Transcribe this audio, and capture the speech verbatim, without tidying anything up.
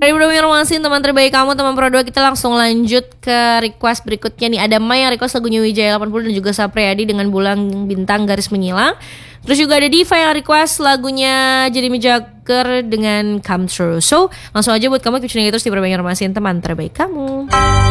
Dari Bro Romansin, teman terbaik kamu, teman Pro dua, kita langsung lanjut ke request berikutnya nih. Ada Mai yang request lagunya Wijaya delapan puluh dan juga Sapriyadi dengan Bulan Bintang Garis Menyilang. Terus juga ada Diva yang request lagunya Jeremy Jagger dengan Come True. So langsung aja buat kamu keep tuning terus di Bro Romansin, teman terbaik kamu.